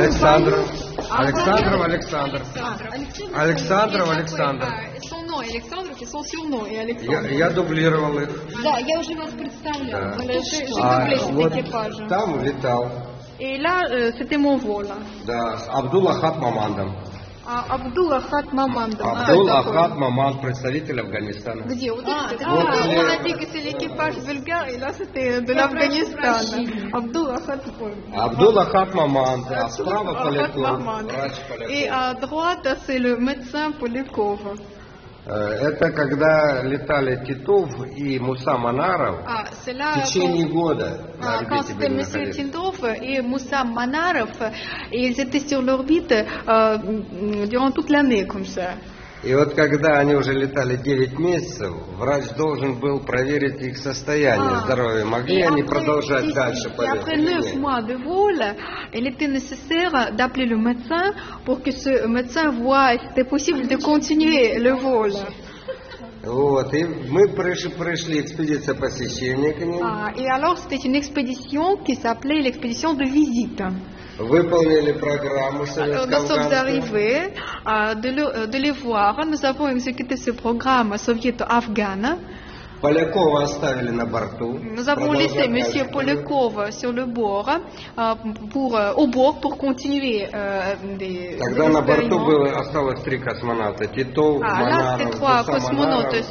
Александров. Александр. Son nom Alexandre, et son surnom est Alexandre. Я дублировал их. Да, я уже вас представляла. Да. J'ai doublé cet Вот équipage. там летал. Et là, c'était mon vol. Да, с Абдул Ахат Мамандом. Абдул Ахат Мамандом. Абдул Ахат Маманд, представитель Афганистана. Где? Вот это? вот On a dit que c'est l'équipage bulgare, et là, c'était de l'Afghanistan. Абдул Ахат Маманд. Абдул Ахат Маманд, а справа Ахат Поляков. Маманд. Врач Et Поляков. à droite, c'est le médecin Polяков. Это когда летали Титов и Муса Манаров C'est в là течение года. на quand орбите c'était были M. находиться. Tindov et Moussa Manarov, et ils étaient sur l'orbite durant toute l'année, comme ça. И вот когда они уже летали 9 месяцев, врач должен был проверить их состояние здоровья. Могли они продолжать дальше Et полет après или 9 нет? mois de vol, il était nécessaire d'appeler le médecin pour que ce médecin voie si c'était possible de continuer le vol. Вот, и мы пришли экспедиция посещения к ним, Et alors, c'était une expédition qui s'appelait l'expédition de visite. выполнили программу Nous sommes советско-афганскую. arrivés de les voir. Nous avons exécuté ce programme soviéto-afghan. Полякова оставили на борту. Nous avons laissé M. Polякov sur le bord, au bord pour continuer des Тогда на борту expériments. осталось 3 космонавта. Титов, Là, Манаров, c'était 3 Муса cosmonautes Манаров